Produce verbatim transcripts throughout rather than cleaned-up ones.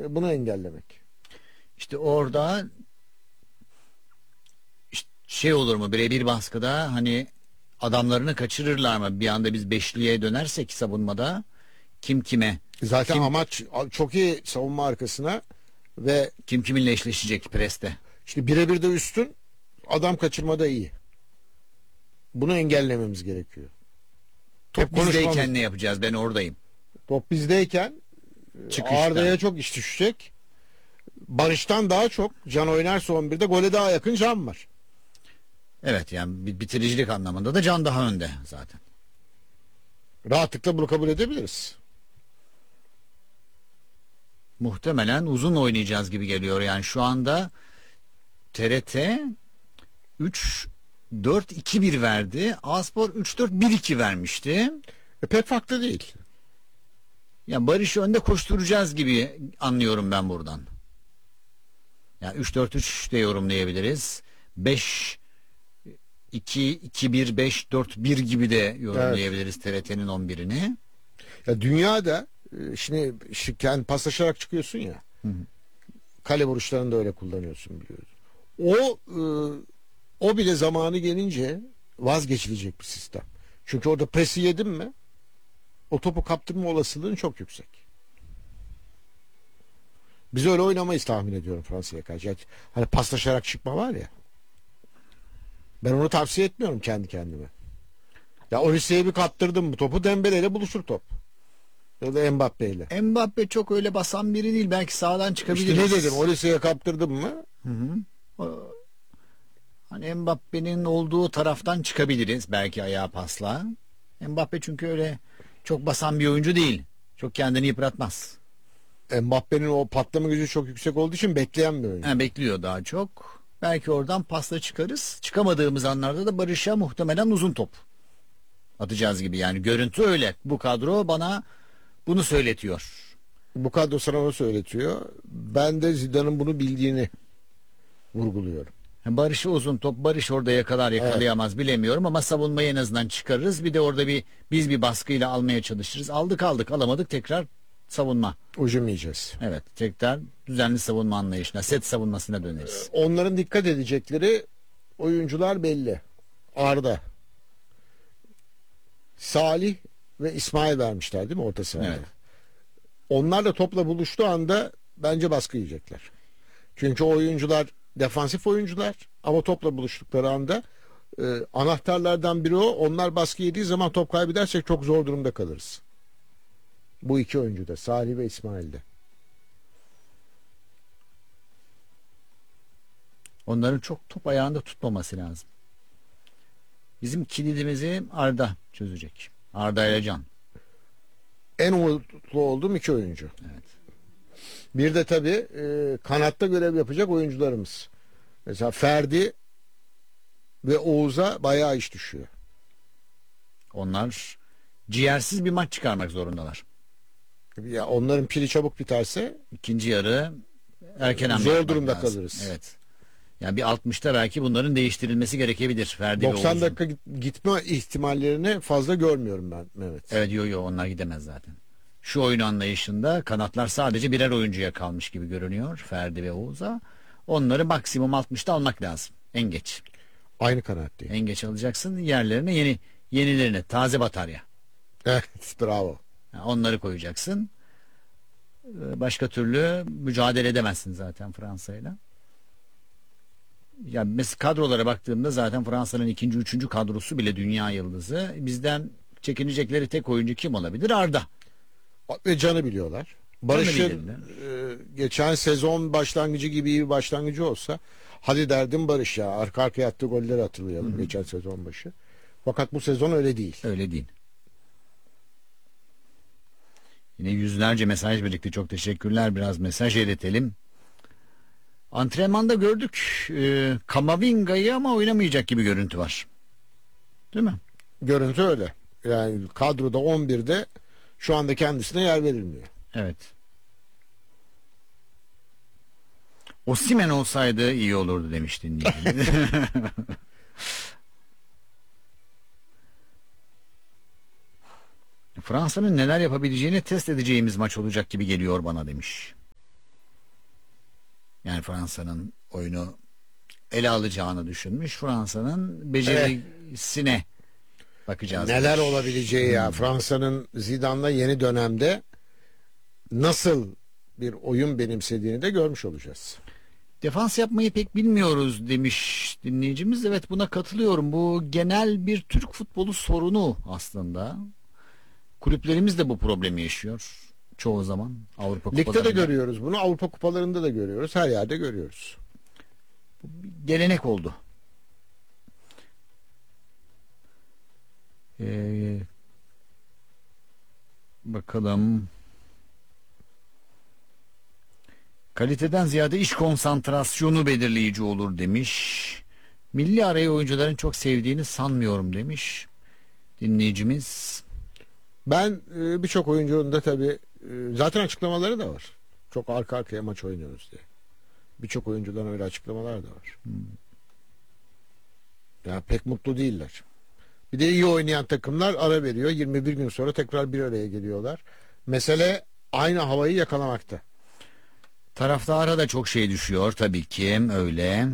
e, bunu engellemek. İşte orada işte şey olur mu, birebir baskıda hani adamlarını kaçırırlar mı? Bir anda biz beşliğe dönersek savunmada kim kime, Zaten kim amaç çok iyi savunma arkasına ve kim kiminle eşleşecek preste. işte birebir de üstün, adam kaçırmada iyi. Bunu engellememiz gerekiyor. Top Hep konuşmamız- bizdeyken ne yapacağız? Ben oradayım. Top bizdeyken Çıkışta. Arda'ya çok iş düşecek. Barış'tan daha çok Can oynarsa on birde gole daha yakın Can var. Evet, yani bir bitiricilik anlamında da Can daha önde zaten. Rahatlıkla bunu kabul edebiliriz. Muhtemelen uzun oynayacağız gibi geliyor. Yani şu anda T R T üç dört iki bir verdi. Aspor üç dört bir iki vermişti. E pek farklı değil. Yani Barış'ı önde koşturacağız gibi anlıyorum ben buradan. Yani üç dört üç de yorumlayabiliriz. beş iki iki bir beş dört bir gibi de yorumlayabiliriz, evet. T R T'nin on birini. Ya dünyada e, şimdi şi- kendi paslaşarak çıkıyorsun ya. Hı hı. Kale vuruşlarını da öyle kullanıyorsun, biliyoruz. O e, o bile zamanı gelince vazgeçilecek bir sistem. Çünkü orada presi yedin mi o topu kaptırma olasılığın çok yüksek. Biz öyle oynamayız tahmin ediyorum Fransa'ya karşı. Yani hani paslaşarak çıkma var ya. Ben onu tavsiye etmiyorum kendi kendime. Ya Olise'ye bir kaptırdım bu topu, Dembele ile buluşur top. Ya da Mbappe ile. Mbappe çok öyle basan biri değil. Belki sağdan çıkabilir. İşte ne dedim, Olise'ye kaptırdım mı? Hı hı. O, hani Mbappe'nin olduğu taraftan çıkabiliriz belki ayağa pasla. Mbappe çünkü öyle çok basan bir oyuncu değil. Çok kendini yıpratmaz. Mbappe'nin o patlama gücü çok yüksek olduğu için bekleyen bir oyuncu. Yani bekliyor daha çok. Belki oradan pasla çıkarız. Çıkamadığımız anlarda da Barış'a muhtemelen uzun top atacağız gibi. Yani görüntü öyle. Bu kadro bana bunu söyletiyor. Bu kadro sana onu söyletiyor. Ben de Zidane'ın bunu bildiğini vurguluyorum. Barış'ı uzun top, Barış orada yakalar yakalayamaz, evet. Bilemiyorum ama savunmayı en azından çıkarırız. Bir de orada bir biz bir baskıyla almaya çalışırız. Aldık aldık alamadık, tekrar savunma. Ucum yiyeceğiz. Evet, tekrar düzenli savunma anlayışına, set savunmasına döneriz. Onların dikkat edecekleri oyuncular belli. Arda, Salih ve İsmail vermişler değil mi orta sahada? Evet. Onlar da topla buluştuğu anda bence baskı yiyecekler. Çünkü o oyuncular defansif oyuncular ama topla buluştukları anda e, anahtarlardan biri o. Onlar baskı yediği zaman top kaybedersek çok zor durumda kalırız. Bu iki oyuncu da, Salih ve İsmail de. Onların çok top ayağında tutmaması lazım. Bizim kilidimizi Arda çözecek. Arda ile Can. En umutlu olduğum iki oyuncu. Evet. Bir de tabii e, kanatta görev yapacak oyuncularımız. Mesela Ferdi ve Oğuz'a bayağı iş düşüyor. Onlar ciğersiz bir maç çıkarmak zorundalar. Ya onların pili çabuk biterse İkinci yarı erken hamle zor yapmak durumda lazım. kalırız. Evet. Yani bir altmışta belki bunların değiştirilmesi gerekebilir. Ferdi ve doksan Oğuz'un. dakika gitme ihtimallerini fazla görmüyorum ben Mehmet. Evet, yo yo onlar gidemez zaten. Şu oyun anlayışında kanatlar sadece birer oyuncuya kalmış gibi görünüyor, Ferdi ve Oğuz'a. Onları maksimum altmışta almak lazım. En geç. Aynı kanaat değil. En geç alacaksın. Yerlerine yeni yenilerini, taze batarya. Evet, bravo. Yani onları koyacaksın. Başka türlü mücadele edemezsin zaten Fransa'yla. Ya mesela kadrolara baktığımda zaten Fransa'nın ikinci, üçüncü kadrosu bile dünya yıldızı. Bizden çekinecekleri tek oyuncu kim olabilir? Arda. Ve Can'ı biliyorlar. Barış'ın e, geçen sezon başlangıcı gibi iyi bir başlangıcı olsa hadi derdim Barış ya. Arka arkaya attığı golleri hatırlayalım, hı hı. Geçen sezon başı. Fakat bu sezon öyle değil. Öyle değil. Yine yüzlerce mesaj birlikte, çok teşekkürler. Biraz mesaj iletelim. Antrenmanda gördük e, Kamavinga'yı ama oynamayacak gibi görüntü var. Değil mi? Görüntü öyle. Yani kadroda on birde şu anda kendisine yer verilmiyor. Evet. Osimhen olsaydı iyi olurdu demiş dinleyicimiz. Fransa'nın neler yapabileceğini test edeceğimiz maç olacak gibi geliyor bana demiş. Yani Fransa'nın oyunu ele alacağını düşünmüş. Fransa'nın becerisine bakacağız. Neler demiş. olabileceği ya. Fransa'nın Zidane'la yeni dönemde nasıl bir oyun benimsediğini de görmüş olacağız. Defans yapmayı pek bilmiyoruz demiş dinleyicimiz. Evet, buna katılıyorum. Bu genel bir Türk futbolu sorunu aslında. Kulüplerimiz de bu problemi yaşıyor çoğu zaman Avrupa Ligde de kupalarında. görüyoruz bunu. Avrupa kupalarında da görüyoruz. Her yerde görüyoruz. Gelenek oldu. Ee, bakalım. Kaliteden ziyade iş konsantrasyonu belirleyici olur demiş. Milli arayı oyuncuların çok sevdiğini sanmıyorum demiş dinleyicimiz. Ben e, birçok oyuncunun da tabii e, zaten açıklamaları da var. Çok arka arkaya maç oynuyoruz diye. Birçok oyuncudan öyle açıklamalar da var. Hmm. Ya pek mutlu değiller. Bir de iyi oynayan takımlar ara veriyor. yirmi bir gün sonra tekrar bir araya geliyorlar. Mesele aynı havayı yakalamakta. Taraftara da çok şey düşüyor tabii ki, öyle.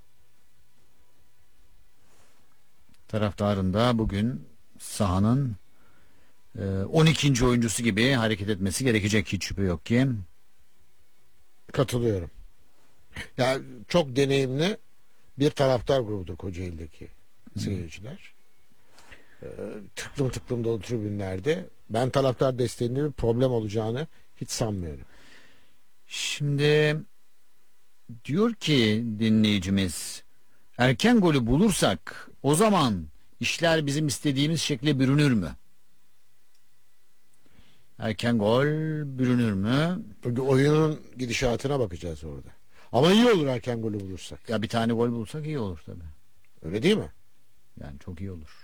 Taraftarın da bugün sahanın e, on ikinci oyuncusu gibi hareket etmesi gerekecek, hiç şüphe yok ki. Katılıyorum. Ya çok deneyimli bir taraftar grubudur Kocaeli'deki seyirciler. Ee, tıklım tıklım dolu tribünlerde. Ben taraftar desteğinde bir problem olacağını hiç sanmıyorum. Şimdi diyor ki dinleyicimiz, erken golü bulursak o zaman işler bizim istediğimiz şekle bürünür mü? Erken gol bürünür mü? Çünkü oyunun gidişatına bakacağız orada. Ama iyi olur erken golü bulursak. Ya bir tane gol bulsak iyi olur tabii. Öyle değil mi? Yani çok iyi olur.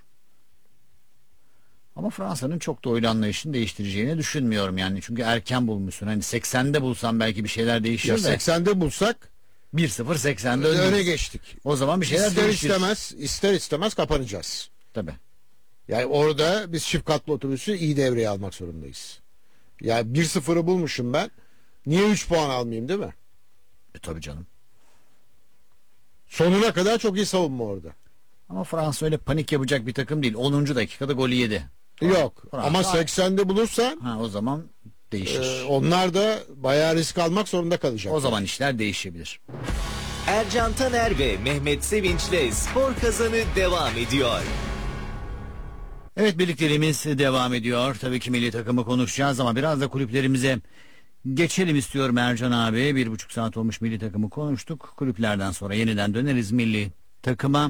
Ama Fransa'nın çok da oyun anlayışını değiştireceğini düşünmüyorum yani. Çünkü erken bulmuşsun. Hani seksende bulsan belki bir şeyler değişir Ya de. seksende bulsak bir sıfır seksende öne öne geçtik. O zaman bir şeyler İster değişir. istemez, ister istemez kapanacağız. Tabii. Yani orada biz çift katlı otobüsü iyi devreye almak zorundayız. Yani bir sıfırı bulmuşum ben. Niye üç puan almayayım, değil mi? E tabii canım. Sonuna kadar çok iyi savunma orada. Ama Fransa öyle panik yapacak bir takım değil. onuncu dakikada golü yedi. Yok. Fransa- Ama seksende bulursan Ha, o zaman değişir. e, onlar da bayağı risk almak zorunda kalacak. o zaman işler değişebilir. Ercan Taner ve Mehmet Sevinç'le Spor Kazanı devam ediyor. Evet, birlikteliğimiz devam ediyor. Tabii ki milli takımı konuşacağız ama biraz da kulüplerimize geçelim istiyorum Ercan abi. Bir buçuk saat olmuş milli takımı konuştuk. Kulüplerden sonra yeniden döneriz milli takıma.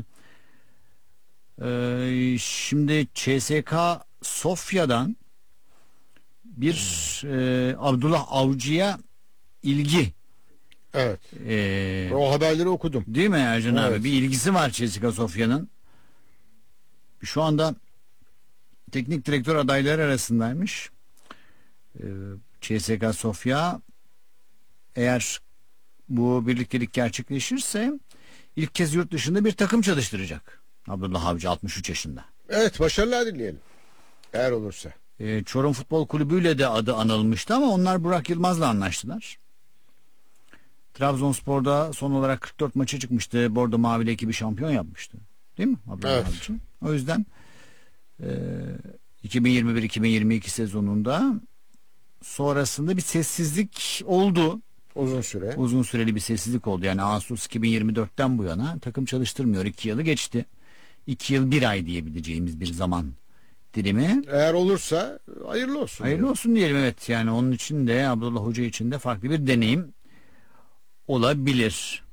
Ee, şimdi C S K A Sofya'dan bir e, Abdullah Avcı'ya ilgi. Evet. E, O haberleri okudum. değil mi Ercan Evet. abi? Bir ilgisi var C S K A Sofya'nın. Şu anda teknik direktör adayları arasındaymış. Ee, C S K A Sofya eğer bu birliktelik gerçekleşirse ilk kez yurt dışında bir takım çalıştıracak. Abdullah Avcı altmış üç yaşında. Evet, başarılar dileyelim. Eğer olursa. Ee, Çorum Futbol Kulübü'yle de adı anılmıştı ama onlar Burak Yılmaz'la anlaştılar. Trabzonspor'da son olarak kırk dört maça çıkmıştı. Bordo Mavili ekibi şampiyon yapmıştı. Değil mi Abdullah Evet. Avcı? O yüzden e, iki bin yirmi bir iki bin yirmi iki sezonunda sonrasında bir sessizlik oldu. Uzun süre. Uzun süreli bir sessizlik oldu. Yani Ağustos iki bin yirmi dörtten bu yana takım çalıştırmıyor. iki yılı geçti. iki yıl bir ay diyebileceğimiz bir zaman dilimi. Eğer olursa hayırlı olsun. Hayırlı olsun diyelim, evet. Yani onun için de Abdullah Hoca için de farklı bir deneyim olabilir.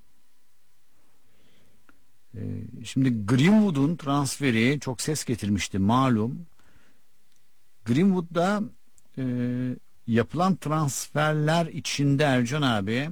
Ee, şimdi Greenwood'un transferi çok ses getirmişti malum. Greenwood'da e, yapılan transferler içinde Ercan abi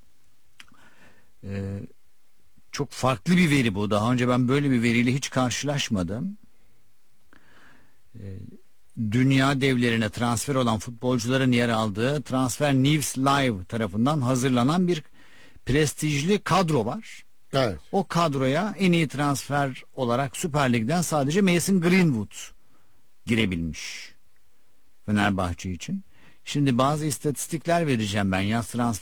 e, çok farklı bir veri bu. Daha önce ben böyle bir veriyle hiç karşılaşmadım. E, dünya devlerine transfer olan futbolcuların yer aldığı Transfer News Live tarafından hazırlanan bir prestijli kadro var. Evet. O kadroya en iyi transfer olarak Süper Lig'den sadece Mason Greenwood girebilmiş Fenerbahçe için. Şimdi bazı istatistikler vereceğim ben. Yaz transfer